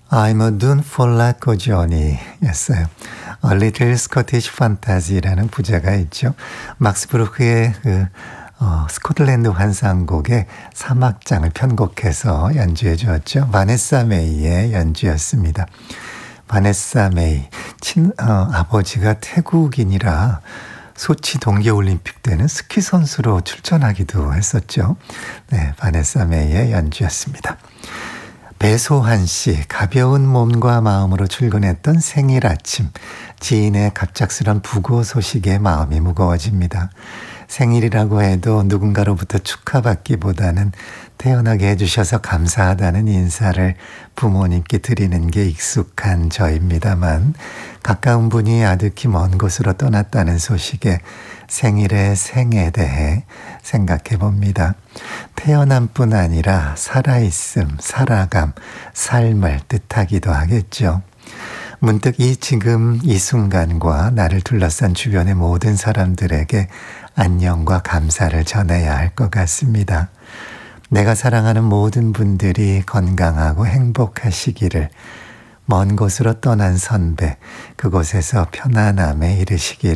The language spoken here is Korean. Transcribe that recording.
I'm a dune for like a journey 였어요. A Little Scottish Fantasy라는 부제가 있죠. 막스 브루크의 스코틀랜드 환상곡의 사막장을 편곡해서 연주해 주었죠. 바네사 메이의 연주였습니다. 바네사 메이, 아버지가 태국인이라 소치 동계올림픽 때는 스키 선수로 출전하기도 했었죠. 네, 바네사 메이의 연주였습니다. 배소한 씨, 가벼운 몸과 마음으로 출근했던 생일 아침, 지인의 갑작스런 부고 소식에 마음이 무거워집니다. 생일이라고 해도 누군가로부터 축하받기보다는 태어나게 해주셔서 감사하다는 인사를 부모님께 드리는 게 익숙한 저입니다만, 가까운 분이 아득히 먼 곳으로 떠났다는 소식에 생일의 생에 대해 생각해 봅니다. 태어난 뿐 아니라 살아있음, 살아감, 삶을 뜻하기도 하겠죠. 문득 지금 이 순간과 나를 둘러싼 주변의 모든 사람들에게 안녕과 감사를 전해야 할 것 같습니다. 내가 사랑하는 모든 분들이 건강하고 행복하시기를, 먼 곳으로 떠난 선배, 그곳에서 편안함에 이르시기를